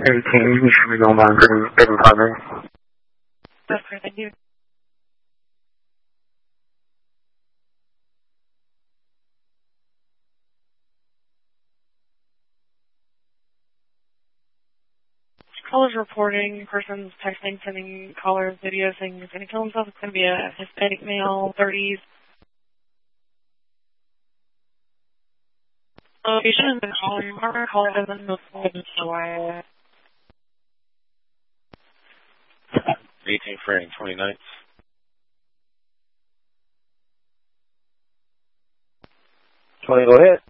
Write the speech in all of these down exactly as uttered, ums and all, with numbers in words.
eighteen, you should be going by Bitten, Bitten Primary. That's great, thank you. Callers reporting, persons texting, sending callers videos saying he's going to kill himself. It's going to be a Hispanic male, thirties. Location is the caller. Our caller doesn't know why. eighteen Frank, twenty-ninth. twenty, go ahead.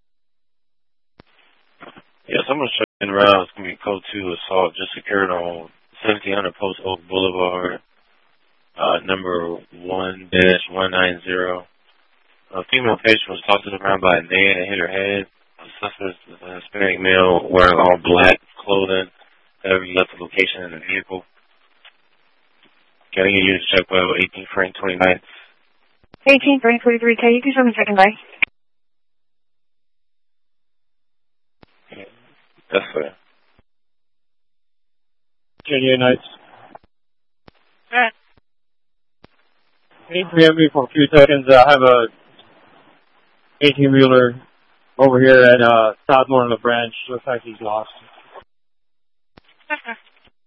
Yes, I'm going to show you in route. It's going to be code two assault just occurred on seventeen hundred Post Oak Boulevard, uh, number one dash one nine zero. A female patient was tossed around by a man and hit her head. The suspect is a Hispanic male wearing all black clothing. However, he left the location in the vehicle. Getting a unit check by eighteen Frank, twenty-ninth. eighteen Frank, forty-three K. You can show me second day. That's fair. Virginia Nights. Alright. Can you preempt me for a few seconds? I have a eighteen-wheeler over here at uh, Southmore La Branch. Looks like he's lost. Okay.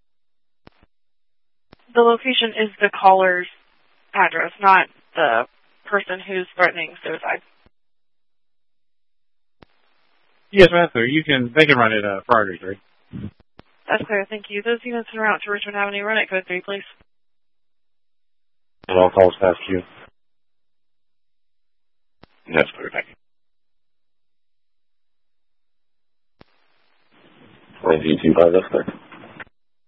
The location is the caller's address, not the person who's threatening suicide. Yes, ma'am, sir. You can, they can run it uh, priority three. That's clear, thank you. Those units en route to Richmond Avenue, run at code three, please. And all calls past you. That's clear, thank you. twenty-two five, that's clear.